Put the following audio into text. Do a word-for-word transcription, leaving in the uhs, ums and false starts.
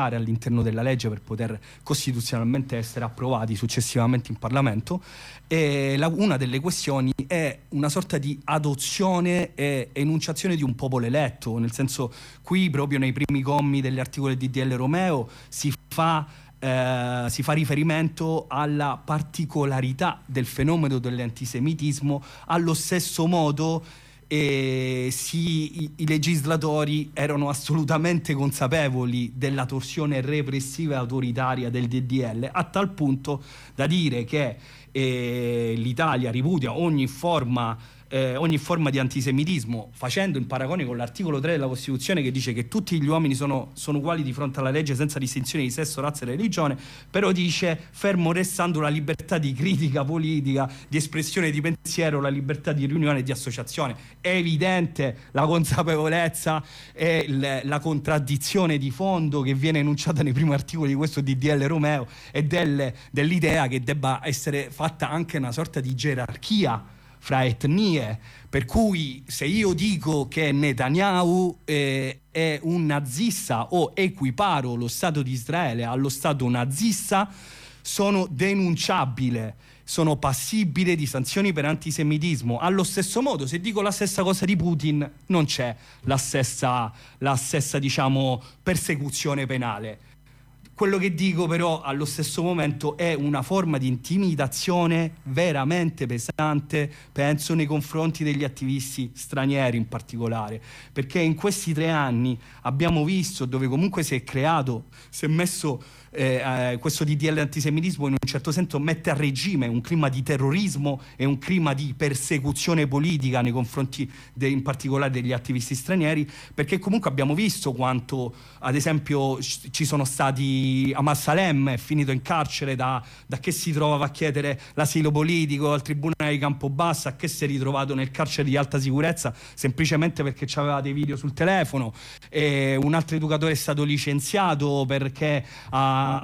all'interno della legge per poter costituzionalmente essere approvati successivamente in Parlamento. E la, una delle questioni è una sorta di adozione e enunciazione di un popolo eletto, nel senso, qui proprio nei primi commi degli articoli del D D L Romeo si fa Eh, si fa riferimento alla particolarità del fenomeno dell'antisemitismo, allo stesso modo eh, si, i, i legislatori erano assolutamente consapevoli della torsione repressiva e autoritaria del D D L, a tal punto da dire che eh, l'Italia ripudia ogni forma Eh, ogni forma di antisemitismo, facendo il paragone con l'articolo tre della Costituzione che dice che tutti gli uomini sono, sono uguali di fronte alla legge senza distinzione di sesso, razza e religione, però dice fermo restando la libertà di critica politica, di espressione di pensiero, la libertà di riunione e di associazione. È evidente la consapevolezza e l- la contraddizione di fondo che viene enunciata nei primi articoli di questo D D L Romeo e del, dell'idea che debba essere fatta anche una sorta di gerarchia fra etnie, per cui se io dico che Netanyahu eh, è un nazista o equiparo lo Stato di Israele allo Stato nazista, sono denunciabile, sono passibile di sanzioni per antisemitismo. Allo stesso modo, se dico la stessa cosa di Putin, non c'è la stessa, la stessa diciamo, persecuzione penale. Quello che dico però allo stesso momento è una forma di intimidazione veramente pesante, penso, nei confronti degli attivisti stranieri in particolare, perché in questi tre anni abbiamo visto dove comunque si è creato, si è messo eh, eh, questo D D L antisemitismo in un certo senso mette a regime un clima di terrorismo e un clima di persecuzione politica nei confronti de, in particolare degli attivisti stranieri, perché comunque abbiamo visto quanto ad esempio ci sono stati Hamas Salem è finito in carcere da, da che si trovava a chiedere l'asilo politico al tribunale di Campobasso a che si è ritrovato nel carcere di alta sicurezza semplicemente perché aveva dei video sul telefono, e un altro educatore è stato licenziato perché ha